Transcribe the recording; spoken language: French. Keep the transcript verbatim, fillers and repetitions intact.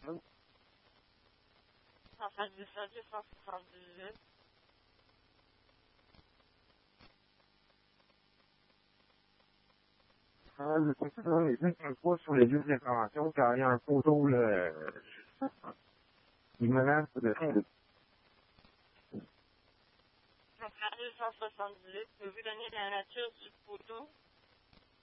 cent soixante-dix-sept, deux cent soixante-dix-huit. Ah, je sais pas, les deux fois sur les deux déclarations, car il y a un photo, là, il menace de... deux cent soixante-dix-huit, peux-vous donner la nature du photo?